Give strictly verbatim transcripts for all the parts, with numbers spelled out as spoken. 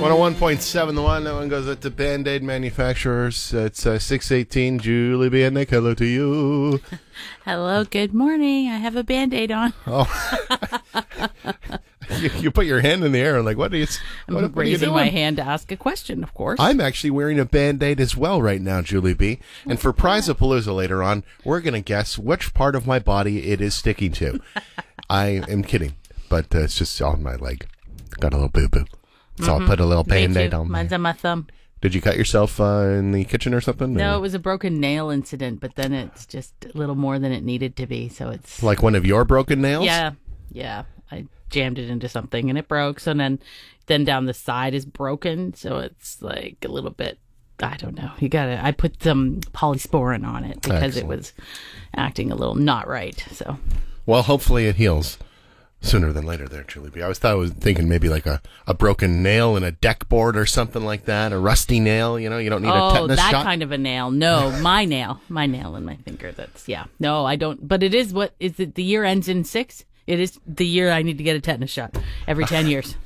one oh one point seven, the one. That one goes out to Band-Aid manufacturers. It's uh, six eighteen. Julie B. and Nick, hello to you. Hello, good morning. I have a Band-Aid on. Oh. you, you put your hand in the air and like, what are you I'm what, what are you raising doing? my hand to ask a question, of course. I'm actually wearing a Band-Aid as well right now, Julie B. And for Prize-a-Palooza later on, we're going to guess which part of my body it is sticking to. I am kidding, but uh, it's just on my leg. Got a little boo-boo. So Mm-hmm. I'll put a little Band-Aid on Mine's there. on my thumb. Did you cut yourself uh, in the kitchen or something? No, or? it was a broken nail incident, but then it's just a little more than it needed to be. So it's Like one of your broken nails? yeah, yeah. I jammed it into something and it broke. So then, then down the side is broken. So it's like a little bit. I don't know. You gotta. I put some polysporin on it because Excellent. it was acting a little not right. So Well, hopefully it heals sooner than later there, Julie B. I was, thought I was thinking maybe like a, a broken nail in a deck board or something like that, a rusty nail, you know, you don't need a oh, tetanus that shot. kind of a nail. No, my nail, my nail in my finger. That's yeah. No, I don't. But it is what is it? The year ends in six. It is the year I need to get a tetanus shot every ten years.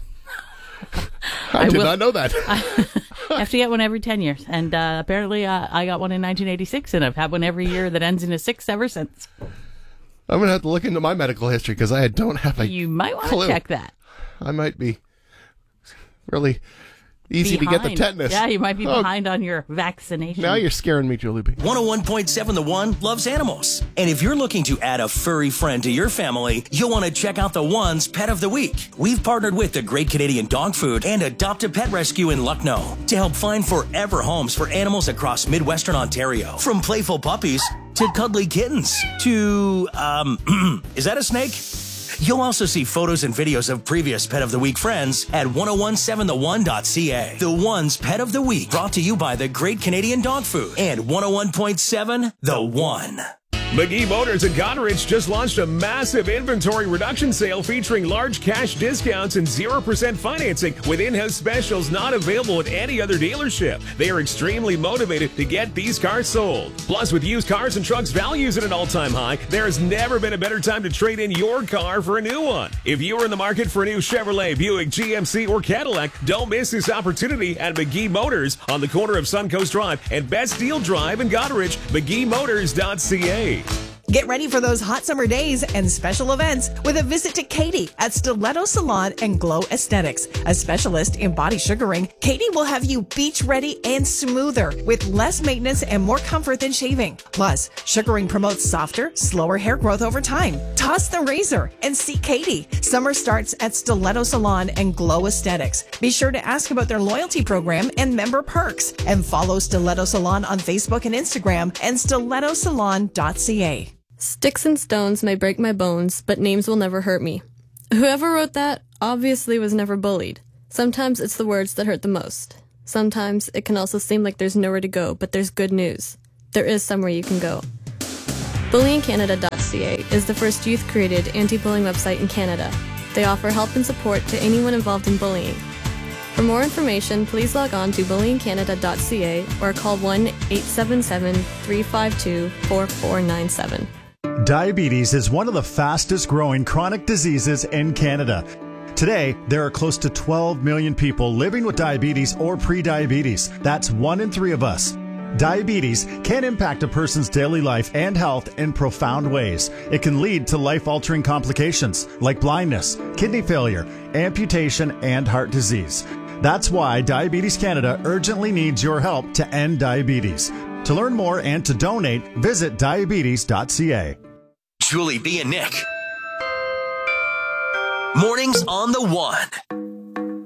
I, I did will- not know that. I have to get one every ten years, and uh, apparently uh, I got one in nineteen eighty-six, and I've had one every year that ends in a six ever since. I'm going to have to look into my medical history because I don't have a You might want clue. to check that. I might be really easy Behind. to get the tetanus. Yeah, you might be Oh, behind on your vaccination. Now you're scaring me, Julie B. one oh one point seven The One loves animals. And if you're looking to add a furry friend to your family, you'll want to check out The One's Pet of the Week. We've partnered with the Great Canadian Dog Food and Adopt a Pet Rescue in Lucknow to help find forever homes for animals across Midwestern Ontario. From playful puppies to cuddly kittens to, um, is that a snake? You'll also see photos and videos of previous Pet of the Week friends at ten seventeen the one dot c a. The One's Pet of the Week, brought to you by the Great Canadian Dog Food and one oh one point seven The One. McGee Motors at Goderich just launched a massive inventory reduction sale featuring large cash discounts and zero percent financing with in-house specials not available at any other dealership. They are extremely motivated to get these cars sold. Plus, with used cars and trucks values at an all-time high, there has never been a better time to trade in your car for a new one. If you are in the market for a new Chevrolet, Buick, G M C, or Cadillac, don't miss this opportunity at McGee Motors on the corner of Suncoast Drive and Best Deal Drive in Goderich, mcgee motors dot c a. Get ready for those hot summer days and special events with a visit to Katie at Stiletto Salon and Glow Aesthetics. A specialist in body sugaring, Katie will have you beach ready and smoother with less maintenance and more comfort than shaving. Plus, sugaring promotes softer, slower hair growth over time. Toss the razor and see Katie. Summer starts at Stiletto Salon and Glow Aesthetics. Be sure to ask about their loyalty program and member perks, and follow Stiletto Salon on Facebook and Instagram and stiletto salon dot c a. Sticks and stones may break my bones, but names will never hurt me. Whoever wrote that obviously was never bullied. Sometimes it's the words that hurt the most. Sometimes it can also seem like there's nowhere to go, but there's good news. There is somewhere you can go. bullying canada dot c a is the first youth-created anti-bullying website in Canada. They offer help and support to anyone involved in bullying. For more information, please log on to bullying canada dot c a or call one eight seven seven, three five two, four four nine seven. Diabetes is one of the fastest growing chronic diseases in Canada. Today, there are close to twelve million people living with diabetes or pre-diabetes. That's one in three of us. Diabetes can impact a person's daily life and health in profound ways. It can lead to life-altering complications like blindness, kidney failure, amputation, and heart disease. That's why Diabetes Canada urgently needs your help to end diabetes. To learn more and to donate, visit diabetes dot c a. Julie B. and Nick. Mornings on The One.